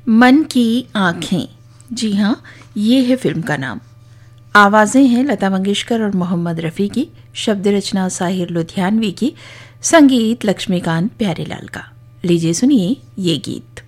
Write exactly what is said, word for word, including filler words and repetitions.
मन की आँखें, जी हाँ, ये है फिल्म का नाम। आवाज़ें हैं लता मंगेशकर और मोहम्मद रफ़ी की, शब्द रचना साहिर लुधियानवी की, संगीत लक्ष्मीकांत प्यारेलाल का। लीजिए सुनिए ये गीत।